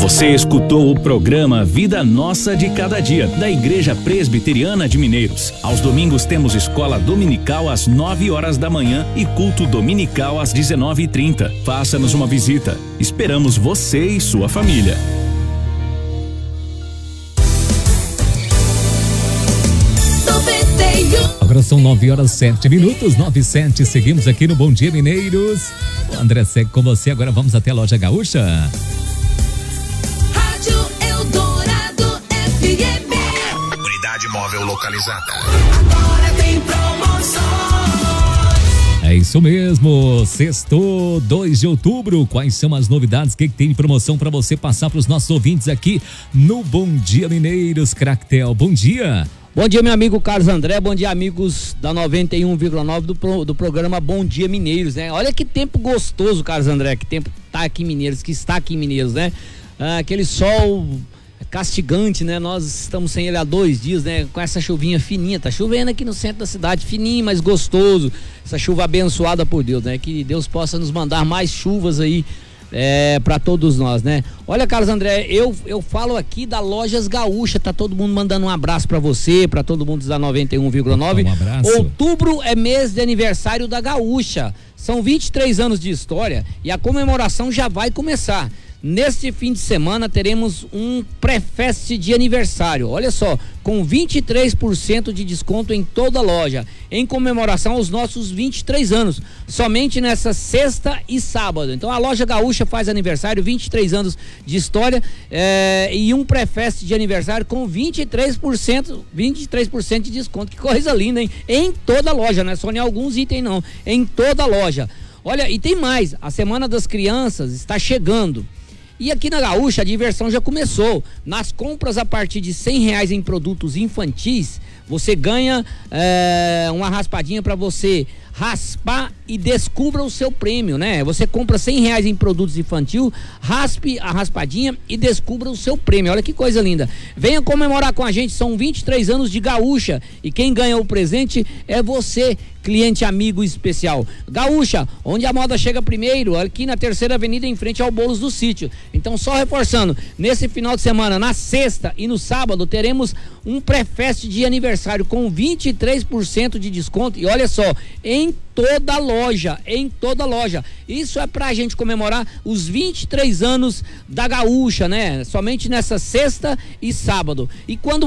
Você escutou o programa Vida Nossa de Cada Dia, da Igreja Presbiteriana de Mineiros. Aos domingos temos escola dominical às 9h da manhã e culto dominical às 19h30. Faça-nos uma visita. Esperamos você e sua família. Agora são 9h07, 9h07. Seguimos aqui no Bom Dia Mineiros. O André segue com você. Agora vamos até a Loja Gaúcha. Rádio Eldorado FM. Unidade móvel localizada. Agora tem promoção. É isso mesmo, sextou, 2 de outubro. Quais são as novidades? O que tem de promoção para você passar para os nossos ouvintes aqui no Bom Dia Mineiros? Cractel, bom dia. Bom dia, meu amigo Carlos André, bom dia, amigos da 91,9 do programa Bom Dia Mineiros, né? Olha que tempo gostoso, Carlos André, que tempo tá aqui em Mineiros, que está aqui em Mineiros, né? Aquele sol castigante, né? Nós estamos sem ele há 2 dias, né? Com essa chuvinha fininha, tá chovendo aqui no centro da cidade, fininho, mas gostoso, essa chuva abençoada por Deus, né? Que Deus possa nos mandar mais chuvas aí, para todos nós, né? Olha, Carlos André, eu falo aqui da Lojas Gaúcha, tá todo mundo mandando um abraço para você, para todo mundo da 91,9. Um abraço. Outubro é mês de aniversário da Gaúcha. São 23 anos de história e a comemoração já vai começar. Neste fim de semana teremos um pré-fest de aniversário, olha só, com 23% de desconto em toda a loja, em comemoração aos nossos 23 anos, somente nessa sexta e sábado. Então a Loja Gaúcha faz aniversário, 23 anos de história, e um pré-fest de aniversário com 23% de desconto. Que coisa linda, hein? Em toda a loja, não é só em alguns itens não, em toda a loja. Olha, e tem mais, a Semana das Crianças está chegando. E aqui na Gaúcha a diversão já começou. Nas compras a partir de R$100 em produtos infantis, você ganha uma raspadinha para você raspar e descubra o seu prêmio, né? Você compra R$100 em produtos infantil, raspe a raspadinha e descubra o seu prêmio. Olha que coisa linda. Venha comemorar com a gente, são 23 anos de Gaúcha e quem ganha o presente é você, cliente amigo especial. Gaúcha, onde a moda chega primeiro, aqui na Terceira Avenida em frente ao Bolos do Sítio. Então, só reforçando, nesse final de semana, na sexta e no sábado, teremos um pré-fest de aniversário com 23% de desconto e olha só, em toda loja, isso é pra gente comemorar os 23 anos da Gaúcha, né? Somente nessa sexta e sábado. E quando